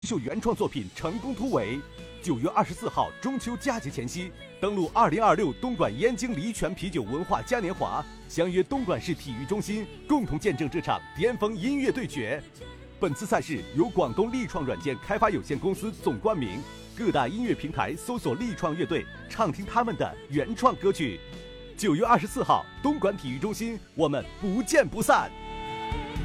秀原创作品成功突围。9月24号中秋佳节前夕，登陆2026东莞燕京梨泉啤酒文化嘉年华，相约东莞市体育中心，共同见证这场巅峰音乐对决。本次赛事由广东力创软件开发有限公司总冠名，各大音乐平台搜索力创乐队，畅听他们的原创歌曲。9月24号，东莞体育中心，我们不见不散。